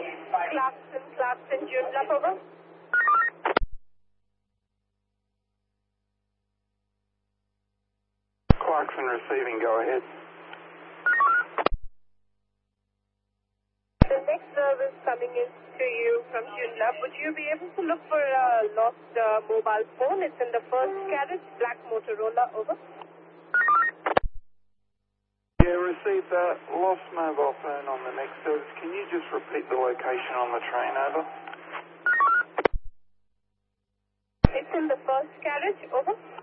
Clarkson, Joondalup, over. Clarkson receiving, go ahead. The next service coming in to you from Joondalup. Would you be able to look for a lost mobile phone? It's in the first carriage, black Motorola, over. Yeah, received that. Lost mobile phone on the next service. Can you just repeat the location on the train, over? It's in the first carriage, over.